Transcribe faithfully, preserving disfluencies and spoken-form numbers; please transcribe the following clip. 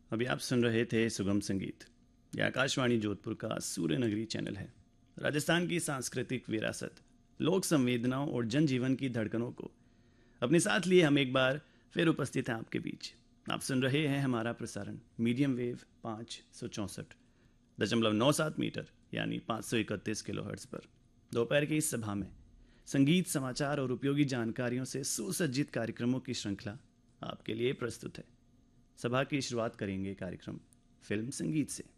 अभी आप सुन रहे थे सुगम संगीत। यह आकाशवाणी जोधपुर का सूर्य नगरी चैनल है। राजस्थान की सांस्कृतिक विरासत, लोक संवेदनाओं और जनजीवन की धड़कनों को अपने साथ लिए हम एक बार फिर उपस्थित हैं आपके बीच। आप सुन रहे हैं हमारा प्रसारण मीडियम वेव पाँच सौ चौंसठ दशमलव नौ सात मीटर यानी पाँच सौ इकतीस किलो हर्ट्ज पर। दोपहर की इस सभा में संगीत, समाचार और उपयोगी जानकारियों से सुसज्जित कार्यक्रमों की श्रृंखला आपके लिए प्रस्तुत है। सभा की शुरुआत करेंगे कार्यक्रम फिल्म संगीत से।